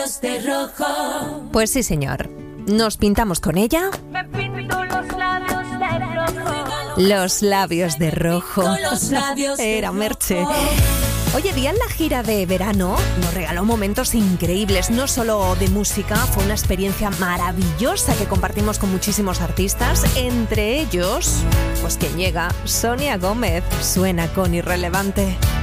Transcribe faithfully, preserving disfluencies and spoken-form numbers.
labios de rojo. Pues sí, señor. Nos pintamos con ella. Me pinto los labios de rojo. Los labios de rojo. Los labios de Era Merche. rojo. Oye, Día en la gira de verano nos regaló momentos increíbles, no solo de música, fue una experiencia maravillosa que compartimos con muchísimos artistas, entre ellos, pues quien llega, Sonia Gómez, suena con Irrelevante.